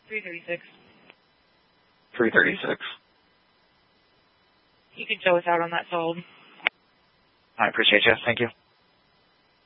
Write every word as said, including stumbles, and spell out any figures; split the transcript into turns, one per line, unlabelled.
three thirty-six.
three thirty-six.
You can show us out on that sold.
I appreciate you. Thank you.